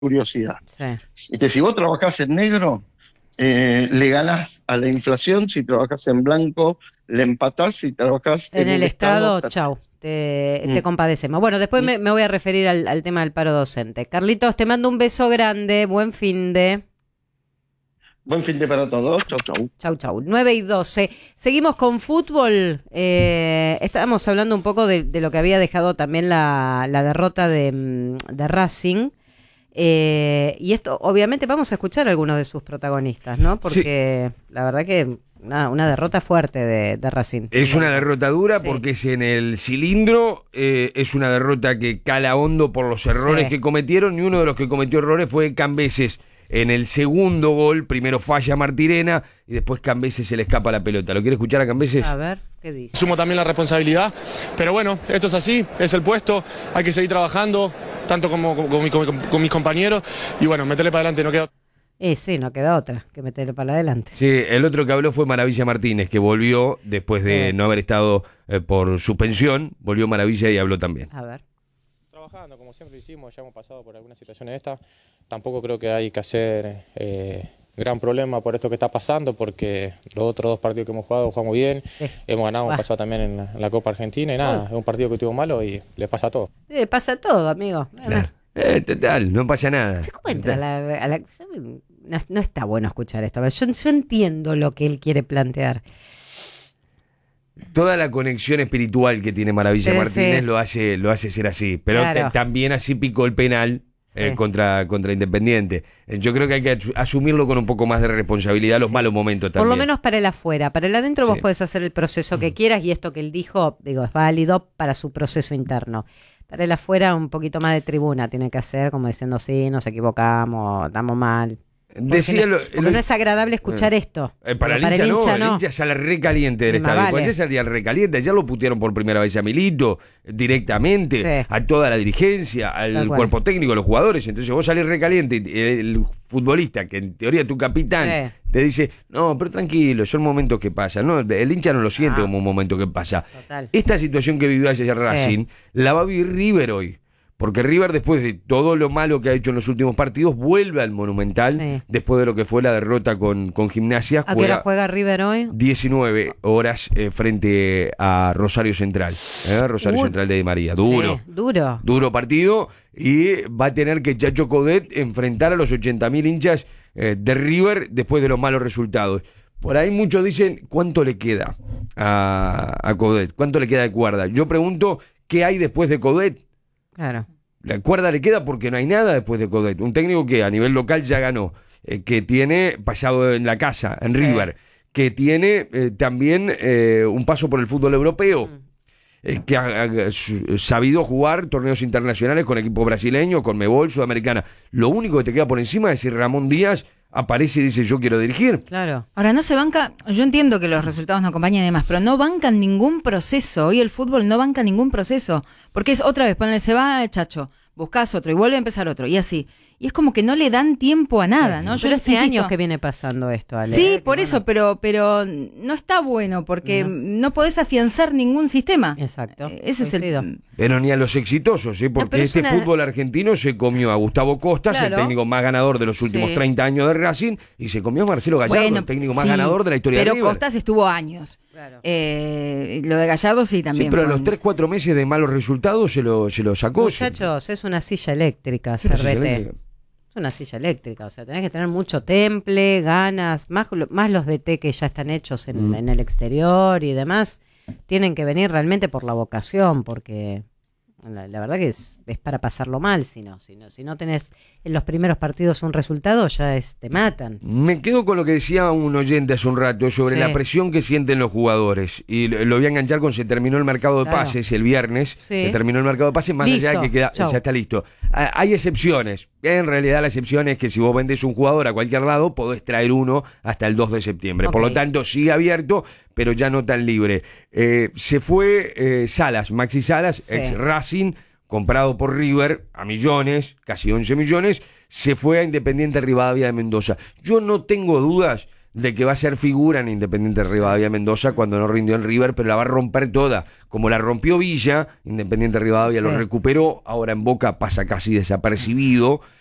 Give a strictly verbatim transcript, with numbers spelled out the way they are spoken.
curiosidad. Sí. Este, si vos trabajás en negro, eh, le ganás a la inflación; si trabajás en blanco, le empatás; si trabajás En en el el Estado, Estado, chau, perdés. te, te Mm. compadecemos. Bueno, después me, me voy a referir al, al tema del paro docente. Carlitos, te mando un beso grande, buen fin de... Buen fin de para todos. Chau, chau. Chau, chau. nueve y doce. Seguimos con fútbol. Eh, estábamos hablando un poco de, de lo que había dejado también la, la derrota de, mm, de Racing. Eh, y esto, obviamente, vamos a escuchar a algunos de sus protagonistas, ¿no? Porque sí, la verdad que una, una derrota fuerte de, de Racing. Es una derrota dura, sí, sí, porque es en el cilindro, eh, es una derrota que cala hondo por los errores, sí, que cometieron, y uno de los que cometió errores fue Cambeses. En el segundo gol, primero falla Martirena y después Cambeses se le escapa la pelota. ¿Lo quiere escuchar a Cambeses? A ver, ¿qué dice? Sumo también la responsabilidad, pero bueno, esto es así, es el puesto, hay que seguir trabajando, tanto como con, con, con, con mis compañeros, y bueno, meterle para adelante, no queda. Eh, sí, no queda otra que meterle para adelante. Sí, el otro que habló fue Maravilla Martínez, que volvió después de sí, no haber estado eh, por suspensión, volvió Maravilla y habló también. A ver. Trabajando, como siempre hicimos, ya hemos pasado por algunas situaciones de estas. Tampoco creo que hay que hacer eh, gran problema por esto que está pasando, porque los otros dos partidos que hemos jugado jugamos bien, sí, hemos ganado, hemos pasado también en la, en la Copa Argentina y nada, es un partido que estuvo malo y le pasa a todo. Le pasa a todo, amigo. Claro. Eh, total, no pasa nada. ¿Cómo entra a la, a la, no, no está bueno escuchar esto. A ver, yo, yo entiendo lo que él quiere plantear. Toda la conexión espiritual que tiene Maravilla sí, Martínez sí, lo hace lo hace ser así, pero claro, también así picó el penal eh, sí, contra, contra Independiente. Yo creo que hay que asumirlo con un poco más de responsabilidad, los sí, malos momentos también. Por lo menos para el afuera. Para el adentro sí, vos podés hacer el proceso que quieras, y esto que él dijo, digo, es válido para su proceso interno. Para el afuera un poquito más de tribuna tiene que hacer, como diciendo, sí, nos equivocamos, estamos mal. Decía no, lo, porque lo, no es agradable escuchar eh, esto. Eh, para, el, para hincha, el hincha no, no, el hincha sale recaliente del estadio. Vale. Pues ese salía recaliente. Ya lo putearon por primera vez a Milito, directamente, sí, a toda la dirigencia, al cuerpo técnico, a los jugadores. Entonces vos salís recaliente, el futbolista, que en teoría es tu capitán, sí, te dice, no, pero tranquilo, son momentos que pasan. No, el hincha no lo siente ah, como un momento que pasa. Total. Esta situación que vivió ayer Racing, sí, la va a vivir River hoy. Porque River, después de todo lo malo que ha hecho en los últimos partidos, vuelve al Monumental, sí, después de lo que fue la derrota con, con Gimnasia. ¿A qué hora juega River hoy? diecinueve horas eh, frente a Rosario Central. ¿eh? Rosario Uy. Central de Di María. Duro. Sí, duro. Duro partido. Y va a tener que Chacho Coudet enfrentar a los ochenta mil hinchas eh, de River después de los malos resultados. Por ahí muchos dicen, ¿cuánto le queda a, a Coudet? ¿Cuánto le queda de cuerda? Yo pregunto, ¿qué hay después de Coudet? Claro. La cuerda le queda porque no hay nada después de Coudet. Un técnico que a nivel local ya ganó, eh, que tiene pasado en la casa, en River, sí, que tiene eh, también eh, un paso por el fútbol europeo, mm. eh, que ha, ha sabido jugar torneos internacionales con equipos brasileños, con Mebol, Sudamericana. Lo único que te queda por encima es si Ramón Díaz aparece y dice yo quiero dirigir. Claro. Ahora no se banca, yo entiendo que los resultados no acompañan y demás, pero no bancan ningún proceso. Hoy el fútbol no banca ningún proceso, porque es otra vez, ponele, se va el Chacho, buscas otro y vuelve a empezar otro, y así. Y es como que no le dan tiempo a nada, ¿no? Yo pero hace insisto, años que viene pasando esto, Ale. Sí, por eso, no. pero pero no está bueno, porque no, no podés afianzar ningún sistema. Exacto. Eh, ese es el... Pero ni a los exitosos, ¿eh? Porque no, este una... fútbol argentino se comió a Gustavo Costas, claro, el técnico más ganador de los últimos sí, treinta años de Racing, y se comió a Marcelo Gallardo, bueno, el técnico más sí, ganador de la historia de River. Pero Costas estuvo años. Claro. Eh, lo de Gallardo sí también. Sí, pero fue... a los tres, cuatro meses de malos resultados se lo, se lo sacó. Muchachos, es una silla eléctrica, Cerrete. Es una silla eléctrica, o sea, tenés que tener mucho temple, ganas, más, más los D T que ya están hechos en, mm. en el exterior y demás, tienen que venir realmente por la vocación, porque la, la verdad que es, es para pasarlo mal, si no, si no, si no tenés en los primeros partidos un resultado, ya es, te matan. Me quedo con lo que decía un oyente hace un rato sobre sí, la presión que sienten los jugadores, y lo, lo voy a enganchar con se terminó el mercado de claro, pases el viernes, sí, se terminó el mercado de pases, más listo, allá de que queda, ya está listo. Hay excepciones, en realidad la excepción es que si vos vendés un jugador a cualquier lado, podés traer uno hasta el dos de septiembre, okay, por lo tanto sigue abierto, pero ya no tan libre. Eh, se fue eh, Salas, Maxi Salas, sí, ex Racing, comprado por River a millones, casi once millones, se fue a Independiente Rivadavia de Mendoza. Yo no tengo dudas de que va a ser figura en Independiente Rivadavia de Mendoza cuando no rindió en River, pero la va a romper toda. Como la rompió Villa, Independiente Rivadavia sí, lo recuperó, ahora en Boca pasa casi desapercibido.